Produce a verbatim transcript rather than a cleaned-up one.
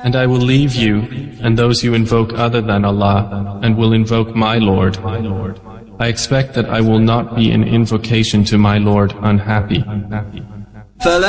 And I will leave you and those you invoke other than Allah, and will invoke my Lord. I expect that I will not be in invocation to my Lord unhappy.